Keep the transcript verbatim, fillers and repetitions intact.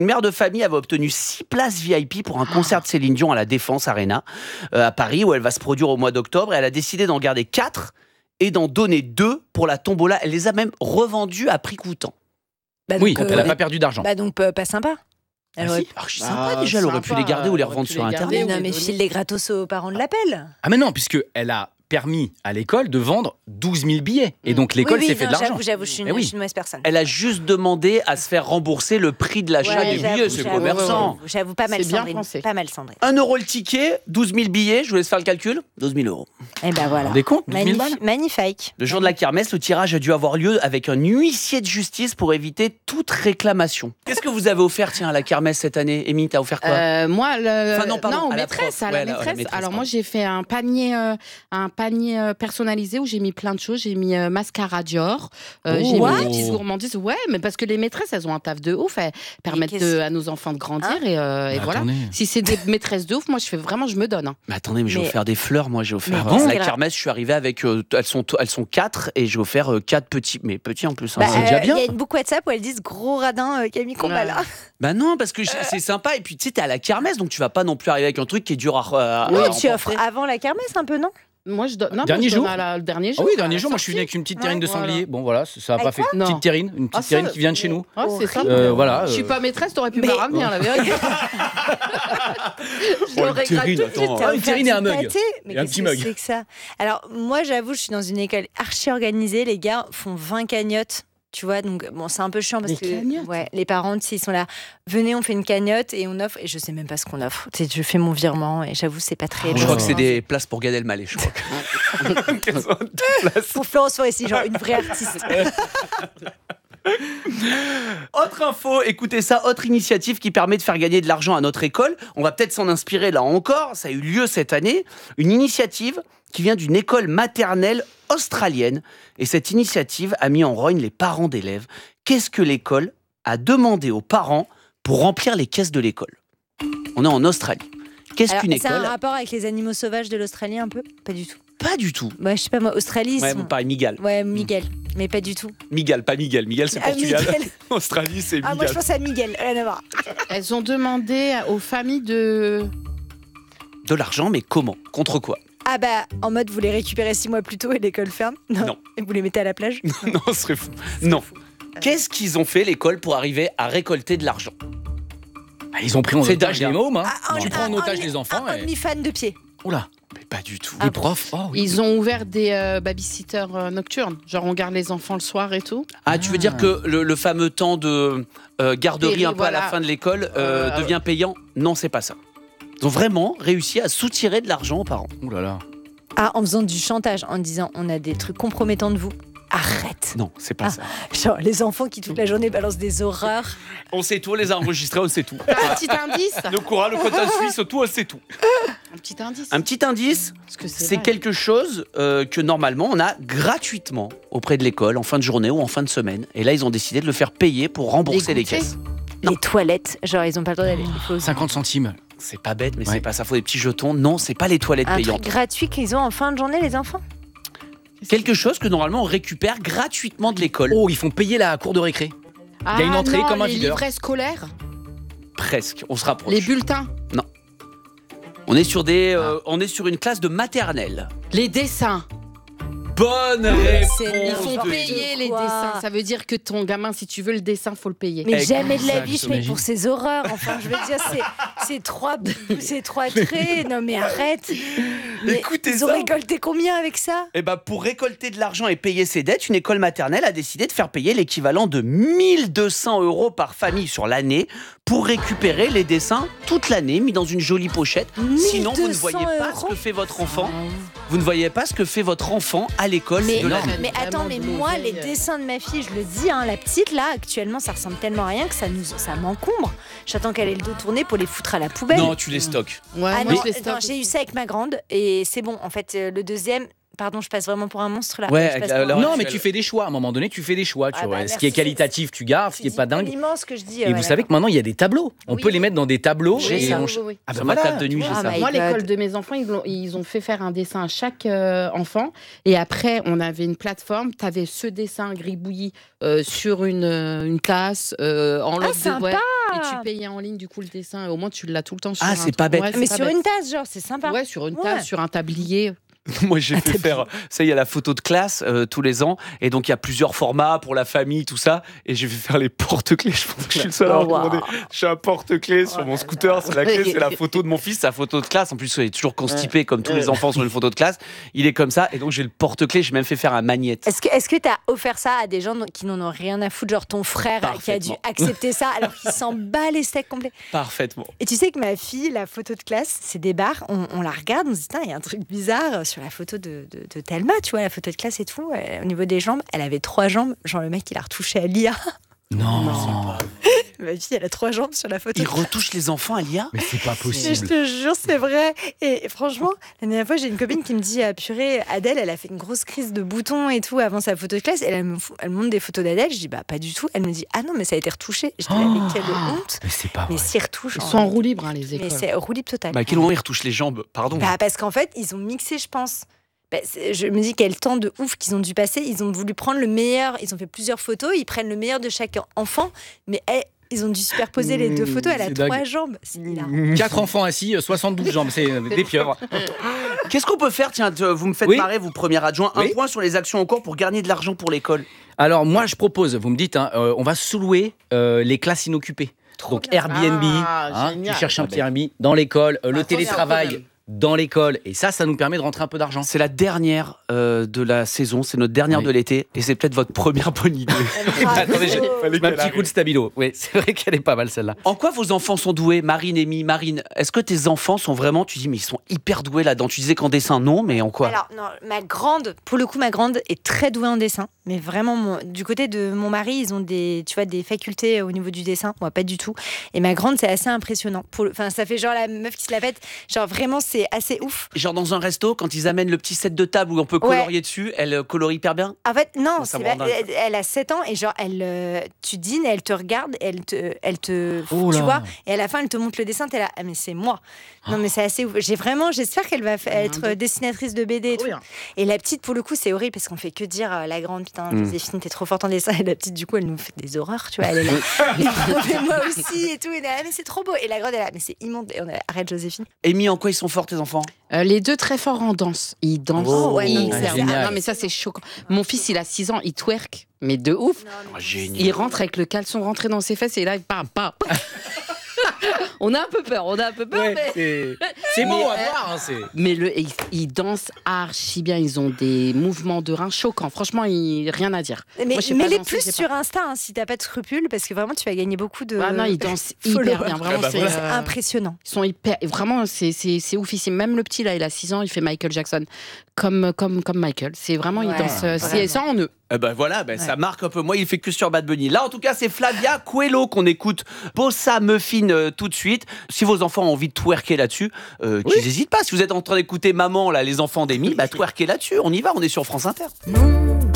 Une mère de famille avait obtenu six places V I P pour un concert de Céline Dion à la Défense Arena euh, à Paris, où elle va se produire au mois d'octobre. Et elle a décidé d'en garder quatre et d'en donner deux pour la tombola. Elle les a même revendues à prix coûtant. Bah Oui, donc, elle n'a euh, pas perdu d'argent. Bah donc euh, pas sympa. Ah, Elle si, aurait- archi Ah, sympa déjà, elle aurait pu sympa, les garder ou les elle aurait revendre pu sur les Internet. garder. Mais ou non, mais les file les gratos aux parents de l'appel. Ah mais non, puisqu'elle a permis à l'école de vendre douze mille billets. Et donc l'école oui, oui, s'est fait non, de l'argent. J'avoue, j'avoue, je suis une, Eh oui. je suis une mauvaise personne. Elle a juste demandé à se faire rembourser le prix de l'achat Ouais, des j'avoue, billets, c'est j'avoue, commerçant. j'avoue, J'avoue, pas mal C'est bien Sandrine. pensé. Pas mal Sandrine. un euro le ticket, douze mille billets, je vous laisse faire le calcul, douze mille euros. Et ben Vous voilà. vous rendez compte douze mille balles Magnif- Magnifique. Le jour de la kermesse, le tirage a dû avoir lieu avec un huissier de justice pour éviter toute réclamation. Qu'est-ce que vous avez offert, tiens, à la kermesse cette année? Amy, t'as offert quoi? Euh, moi, le... Enfin, non, pardon, aux à la maîtresses, prof. à la Ouais, la- maîtresse. la maîtresse, Alors pardon. moi, j'ai fait un panier, euh, un panier euh, personnalisé où j'ai mis plein de choses. J'ai mis euh, mascara Dior, euh, Oh. j'ai What mis des petites gourmandises. Ouais, mais parce que les maîtresses, elles ont un taf de ouf. Elles permettent qu'est-ce- de- à nos enfants de grandir Hein et, euh, et Bah, voilà. attendez. Si c'est des maîtresses de ouf, moi, je fais vraiment, je me donne. hein. Mais attendez, mais j'ai Mais- offert des fleurs, moi j'ai offert. Mais euh, qu'est-ce à la qu'elle a- kermesse, je suis arrivé avec. euh, elles, sont, elles sont quatre et j'ai offert euh, quatre petits. Mais petits en plus. hein, Bah, c'est euh, déjà Il bien. y a une boucle WhatsApp où elles disent gros radin euh, Camille Combala. Bah non, parce que c'est sympa. Et puis tu sais, t'es à la kermesse, donc tu vas pas non plus arriver avec un truc qui est dur à. à- Oui, à tu emporter. offres avant la kermesse un peu, non? Moi, je donne. Non, Dernier moi, je donne jour à la- le dernier Ah jour. oui, à dernier la jour, moi je suis venu sortie. avec une petite terrine de Ouais, voilà. sanglier. Bon voilà, ça n'a pas Avec fait. quoi Non. Petite terrine, une petite Ah, ça, terrine qui vient de chez nous. Ah, c'est ça. Euh, voilà. Je suis euh, pas maîtresse, t'aurais pu Mais- me la ramener, la vérité. Je Oh, le l'aurais terrine, gratuit. attends. T'as Ah, une offert terrine et du un mug. pâté. Mais Et un qu'est-ce petit que mug. c'est que ça? Alors, moi, j'avoue, je suis dans une école archi organisée. Les gars font vingt cagnottes. Tu vois, donc bon, c'est un peu chiant parce Des que cagnottes ouais, les parents, tu sais, ils sont là. Venez, on fait une cagnotte et on offre. Et je sais même pas ce qu'on offre. Tu sais, je fais mon virement et j'avoue, c'est pas très. Je crois que c'est bon. des places pour Gad Elmaleh, je crois. Qu'elles ont des places. Pour Florence Foresti, genre une vraie artiste. Autre info, écoutez ça, autre initiative qui permet de faire gagner de l'argent à notre école. On va peut-être s'en inspirer là encore, ça a eu lieu cette année. Une initiative qui vient d'une école maternelle australienne. Et cette initiative a mis en rogne les parents d'élèves. Qu'est-ce que l'école a demandé aux parents pour remplir les caisses de l'école? On est en Australie. Qu'est-ce Alors, qu'une c'est un école? rapport avec les animaux sauvages de l'Australie un peu? Pas du tout. Pas du tout. Ouais, je sais pas moi, Australie, ils Ouais, sont- bon, pareil, Miguel. Ouais, Miguel, mais pas du tout. Miguel, pas Miguel. Miguel, c'est Ah, Portugal. Miguel. Australie, c'est Ah, moi je Miguel. pense à Miguel, rien à voir. Elles ont demandé aux familles de. De l'argent, mais comment? Contre quoi? Ah bah, en mode vous les récupérez six mois plus tôt et l'école ferme? Non. Et vous les mettez à la plage? Non, ce serait fou. Non. Qu'est-ce qu'ils ont fait, l'école, pour arriver à récolter de l'argent? Ah, ils ont pris en C'est otage dingue, les mômes. Hein. Ah, Tu un- prends en un- otage un- les enfants. Un et- OnlyFans de pied. Oula, Mais pas du tout. les profs. Oh, oui. Ils ont ouvert des euh, babysitters euh, nocturnes. Genre, on garde les enfants le soir et tout. Ah, tu veux dire que le, le fameux temps de euh, garderie Péri, un peu à la voilà. fin de l'école euh, Euh, devient payant? Non, c'est pas ça. Ils ont vraiment réussi à soutirer de l'argent aux parents. Ouh là là. Ah, en faisant du chantage, en disant on a des trucs compromettants de vous. Arrête. Non, c'est pas Ah. ça. Genre les enfants qui toute la journée balancent des horreurs. On sait tout, on les a enregistrés, on sait tout. Un petit indice. Le Cora, le quota suisse, tout, on sait tout. Un petit indice. Un petit indice, Parce que c'est vrai. quelque chose euh, que normalement on a gratuitement auprès de l'école en fin de journée ou en fin de semaine. Et là, ils ont décidé de le faire payer pour rembourser les goûters. caisses. Les toilettes, genre ils ont pas le droit d'aller. Il faut cinquante centimes. C'est pas bête, mais Ouais. c'est pas ça. Faut des petits jetons. Non, c'est pas les toilettes un truc payantes. gratuit qu'ils ont en fin de journée les enfants. Quelque chose que normalement on récupère gratuitement de l'école. Oh, ils font payer la cour de récré. Ah, Il y a une entrée non, comme un les videur. livrets scolaires, Presque. On se rapproche. les bulletins, On est sur des, euh, on est sur une classe de maternelle. les dessins. Bonne c'est réponse. Ils n'importe font de payer les quoi. dessins. Ça veut dire que ton gamin, si tu veux le dessin, faut le payer. Mais jamais de la vie je Exactement. paye pour ces horreurs. Enfin, je veux dire, c'est, c'est trois, c'est trois traits. Non mais arrête. Mais Écoutez ils ont ça. récolté combien avec ça? Eh ben, pour récolter de l'argent et payer ses dettes, une école maternelle a décidé de faire payer l'équivalent de mille deux cents euros par famille sur l'année pour récupérer les dessins toute l'année, mis dans une jolie pochette. Sinon, vous ne voyez pas ce que fait votre enfant. Vous ne voyez pas ce que fait votre enfant à l'école. Mais, C'est de la- mais attends, mais moi, les dessins de ma fille, je le dis, hein, la petite là, actuellement, ça ressemble tellement à rien que ça nous, ça m'encombre. J'attends qu'elle ait le dos tourné pour les foutre à la poubelle. Non, tu les stocks. Ouais, Ah moi, non, je les non, stocke j'ai eu aussi. ça avec ma grande et c'est bon. En fait, euh, le deuxième, pardon, je passe vraiment pour un monstre là. Ouais, Je passe avec la- pour un la- Non, monstre. mais tu fais des choix. À un moment donné, tu fais des choix. Tu Ah vois. bah, Ce qui est merci, qualitatif, tu gardes. Ce Tu qui est dis pas dingue. immense ce que je dis. Et ouais, vous savez d'accord. que maintenant, il y a des tableaux. On Oui. peut les mettre dans des tableaux. J'ai et ça. on- Oui, oui, oui. Ah, bah Sur ma voilà, table de tu nuit, vois. j'ai Ah, ça. my Moi, God. l'école de mes enfants, ils ont, ils ont fait faire un dessin à chaque euh, enfant. Et après, on avait une plateforme. Tu avais ce dessin gribouillis euh, sur une, euh, une classe, euh, en loge de sympa. ouais. Et tu payais en ligne, du coup, le dessin. Et au moins, tu l'as tout le temps sur Ah, un c'est truc. pas bête. Ouais, c'est Mais pas sur bête. une tasse, genre, c'est sympa. Ouais, sur une Ouais. table, sur un tablier. Moi, j'ai fait faire. Ça, il y a la photo de classe euh, tous les ans. Et donc, il y a plusieurs formats pour la famille, tout ça. Et j'ai fait faire les porte-clés. Je pense que je suis le seul à Oh, avoir wow. commandé. J'ai un porte-clés sur Oh mon là scooter. là. C'est la clé, c'est la photo de mon fils, sa photo de classe. En plus, il est toujours constipé comme tous les enfants sur une photo de classe. Il est comme ça. Et donc, j'ai le porte-clés. J'ai même fait faire un magnète. Est-ce que est-ce que t'as offert ça à des gens qui n'en ont rien à foutre, genre ton frère qui a dû Parfaitement. accepter ça alors qu'il s'en bat les steaks complets. Parfaitement. Et tu sais que ma fille, la photo de classe, c'est des barres. On, on la regarde, on se dit, Tain, il y a un truc bizarre sur la photo de, de, de Thelma, tu vois, la photo de classe et tout. euh, au niveau des jambes, elle avait trois jambes. Genre, le mec, il a retouché à l'I A. Non, Ma fille, elle a trois jambes sur la photo. Il de classe. retouche les enfants à l'I A. mais c'est pas Mais je possible. te jure, c'est vrai. Et franchement, la dernière fois, j'ai une copine qui me dit ah, purée, Adèle, elle a fait une grosse crise de boutons et tout avant sa photo de classe. Et elle me, fout- elle me montre des photos d'Adèle. Je dis bah pas du tout. Elle me dit ah non, mais ça a été retouché. Je dis Oh. mais quelle honte. Mais c'est pas Mais vrai. s'y retouche. Ils en- sont en roue libre, hein, les Mais écoles. c'est roue libre total. Bah, à quel moment il retouche les jambes? Pardon. Bah, parce qu'en fait, ils ont mixé, je pense. Bah, c'est- je me dis quel temps de ouf qu'ils ont dû passer. Ils ont voulu prendre le meilleur. Ils ont fait plusieurs photos. Ils prennent le meilleur de chaque enfant. Mais elle- ils ont dû superposer les deux photos. Elle a C'est trois dingue. jambes. C'est hilarant. Quatre enfants assis, euh, soixante-douze jambes. C'est euh, des pieuvres. Qu'est-ce qu'on peut faire? Tiens, te- vous me faites Oui. marrer, vous, premier adjoint. Un Oui. point sur les actions en cours pour gagner de l'argent pour l'école. Alors, moi, je propose, vous me dites, hein, euh, on va sous-louer euh, les classes inoccupées. Donc, bien. Airbnb, Ah, hein, génial. tu cherches un petit Airbnb dans l'école, euh, le Attention, quand télétravail même. dans l'école. Et ça, ça nous permet de rentrer un peu d'argent. C'est la dernière euh, de la saison, c'est notre dernière Oui. de l'été, et c'est peut-être votre première bonne idée. Attendez, j'ai- Bravo. Fallait Ma qu'elle petit coup de arrive. stabilo. Oui, c'est vrai qu'elle est pas mal celle-là. En quoi vos enfants sont doués, Marine, Amy, Marine? Est-ce que tes enfants sont vraiment, tu dis, mais ils sont hyper doués là-dedans? Tu disais qu'en dessin, non, mais en quoi? Alors, non, ma grande, pour le coup, ma grande est très douée en dessin. Mais vraiment, mon- du côté de mon mari, ils ont des, tu vois, des facultés au niveau du dessin. Moi, pas du tout. Et ma grande, c'est assez impressionnant. Pour le- Enfin, ça fait genre la meuf qui se la pète. Genre, vraiment, c'est assez ouf. Genre dans un resto, quand ils amènent le petit set de table où on peut Ouais. colorier dessus, elle euh, colorie hyper bien? En fait, non, Moi, ça c'est me rend pas- dingue, elle, elle a sept ans et genre, elle, euh, tu dînes, elle te regarde, elle te, elle te, Oh tu là. vois, et à la fin, elle te montre le dessin, t'es là, ah, mais c'est moi. Non, mais c'est assez ouf. J'ai vraiment, j'espère qu'elle va fa- être Ah, dessinatrice de B D et Trop tout. bien. Et la petite, pour le coup, c'est horrible parce qu'on fait que dire euh, la grande, putain, Mm. Joséphine, t'es trop forte en dessin. Et la petite, du coup, elle nous fait des horreurs, tu vois. Elle est là, mais moi aussi et tout. Et elle est là, mais c'est trop beau. Et la grande, elle est là, mais c'est immonde. Et on est là, arrête, Joséphine. Amy, en quoi ils sont forts tes enfants? Euh, les deux très forts en danse. Ils dansent. Oh, ouais, non, mais hyper c'est- bien. génial. Non, mais ça, c'est choquant. Mon fils, il a six ans, il twerk, mais de ouf. Ah, génial. Il rentre avec le caleçon rentré dans ses fesses et là, il part, part. On a un peu peur, on a un peu peur, Ouais, mais... c'est c'est beau Mais, à euh, voir. Hein, c'est- Mais le, ils, ils dansent archi bien, ils ont des mouvements de reins choquants. Franchement, il, rien à dire. Mais Moi, je sais mets-les pas danser, plus j'ai sur Insta hein, si t'as pas de scrupules parce que vraiment, tu vas gagner beaucoup de. Ah non, ils dansent followers. hyper bien. Vraiment, Ah bah c'est voilà. C'est euh, impressionnant. Ils sont hyper. Vraiment, c'est, c'est, c'est oufissime. Même le petit, là, il a six ans, il fait Michael Jackson. Comme, comme, comme Michael. C'est vraiment, il Ouais, danse. euh, C'est vraiment. ça en eux. Eh ben voilà, ben ça Ouais. marque un peu. Moi, il fait que sur Bad Bunny. Là, en tout cas, c'est Flavia Coelho qu'on écoute. Bossa Muffin euh, tout de suite. Si vos enfants ont envie de twerker là-dessus, euh, qu'ils n'hésitent pas. Si vous êtes en train d'écouter Maman, là, les enfants d'Amy, bah twerker là-dessus. On y va, on est sur France Inter. Non.